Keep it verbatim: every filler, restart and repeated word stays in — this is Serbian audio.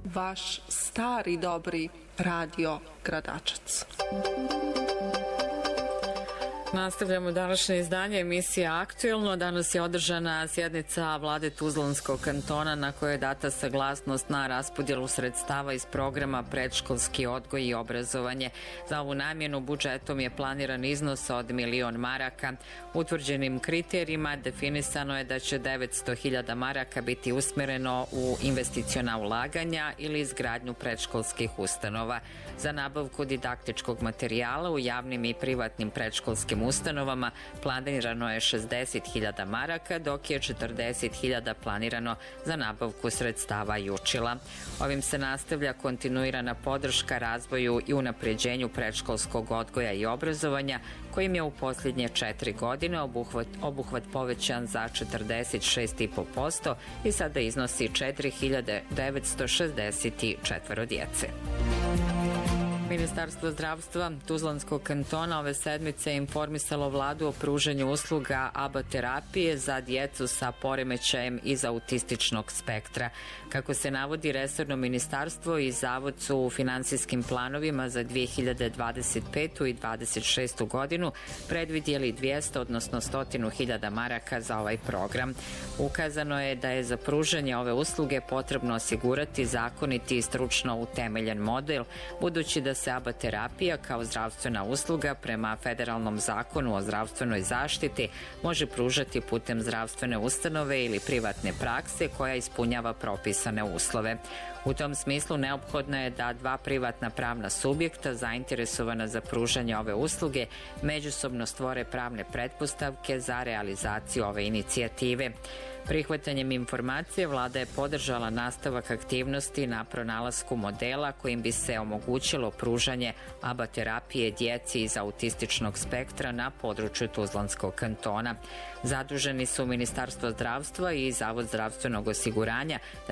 vaš stari dobri radio Gradačac. Nastavljamo današnje izdanje emisije Aktuelno. Danas je održana sjednica vlade Tuzlanskog kantona na kojoj je data saglasnost na raspodjelu sredstava iz programa predškolski odgoj i obrazovanje. Za ovu namjenu budžetom je planiran iznos od milion maraka. Utvrđenim kriterijima definisano je da će devetsto hiljada maraka biti usmjereno u investiciona ulaganja ili izgradnju predškolskih ustanova. Za nabavku didaktičkog materijala u javnim i privatnim predškolskim ustanovama planirano je šezdeset hiljada maraka, dok je četrdeset hiljada planirano za nabavku sredstava i učila. Ovim se nastavlja kontinuirana podrška razvoju i unapređenju predškolskog odgoja i obrazovanja, kojim je u posljednje četiri godine obuhvat, obuhvat povećan za četrdeset šest zarez pet posto i sada iznosi četiri hiljade devetsto šezdeset četiri djece. Ministarstvo zdravstva Tuzlanskog kantona ove sedmice je informisalo vladu o pružanju usluga A B A terapije za djecu sa poremećajem iz autističnog spektra. Kako se navodi, resorno ministarstvo i zavod su u finansijskim planovima za dvije hiljade dvadeset petu i dvadeset šestu godinu predvidjeli dvjesto, odnosno sto hiljada maraka za ovaj program. Ukazano je da je za pružanje ove usluge potrebno osigurati zakoniti i stručno utemeljen model, budući da se A B A terapija kao zdravstvena usluga prema Federalnom zakonu o zdravstvenoj zaštiti može pružati putem zdravstvene ustanove ili privatne prakse koja ispunjava propisane uslove. U tom smislu neophodno je da dva privatna pravna subjekta zainteresovana za pružanje ove usluge međusobno stvore pravne pretpostavke za realizaciju ove inicijative. Prihvatanjem informacije vlada je podržala nastavak aktivnosti na pronalasku modela kojim bi se omogućilo pružanje A B A terapije djeci iz autističnog spektra na području Tuzlanskog kantona. Zaduženi su Ministarstvo zdravstva i Zavod zdravstvenog osiguranja